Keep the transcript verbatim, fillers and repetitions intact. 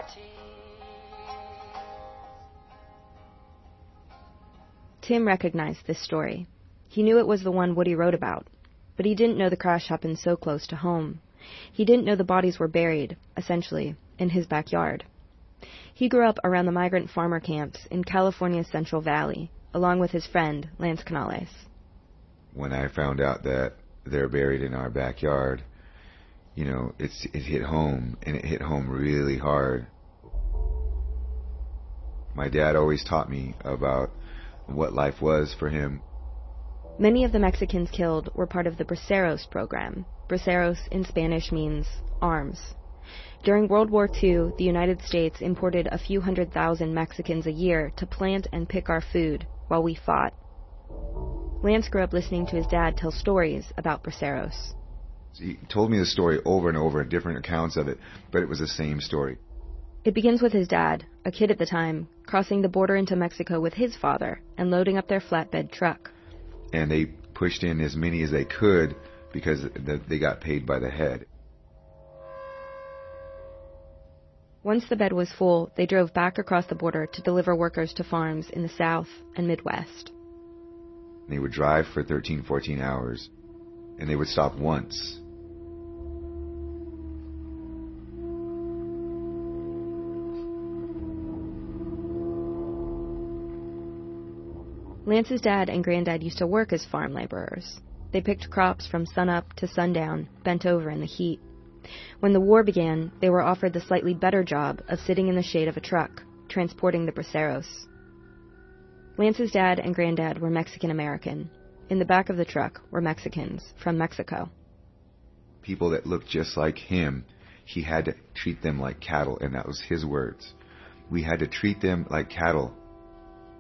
Tim recognized this story. He knew it was the one Woody wrote about, but he didn't know the crash happened so close to home. He didn't know the bodies were buried, essentially, in his backyard. He grew up around the migrant farmer camps in California's Central Valley, along with his friend, Lance Canales. When I found out that they're buried in our backyard, you know, it's, it hit home, and it hit home really hard. My dad always taught me about what life was for him. Many of the Mexicans killed were part of the Braceros program. Braceros in Spanish means arms. During World War Two, the United States imported a few hundred thousand Mexicans a year to plant and pick our food while we fought. Lance grew up listening to his dad tell stories about Braceros. He told me the story over and over, different accounts of it, but it was the same story. It begins with his dad, a kid at the time, crossing the border into Mexico with his father and loading up their flatbed truck. And they pushed in as many as they could because they got paid by the head. Once the bed was full, they drove back across the border to deliver workers to farms in the South and Midwest. They would drive for thirteen, fourteen hours, and they would stop once. Lance's dad and granddad used to work as farm laborers. They picked crops from sunup to sundown, bent over in the heat. When the war began, they were offered the slightly better job of sitting in the shade of a truck, transporting the braceros. Lance's dad and granddad were Mexican-American. In the back of the truck were Mexicans from Mexico. People that looked just like him, he had to treat them like cattle, and that was his words. We had to treat them like cattle